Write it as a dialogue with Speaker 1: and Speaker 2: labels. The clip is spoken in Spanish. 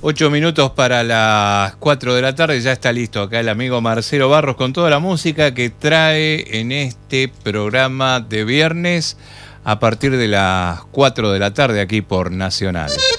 Speaker 1: 8 minutos para las 4 de la tarde, ya está listo acá el amigo Marcelo Barros con toda la música que trae en este programa de viernes a partir de las 4 de la tarde aquí por Nacional.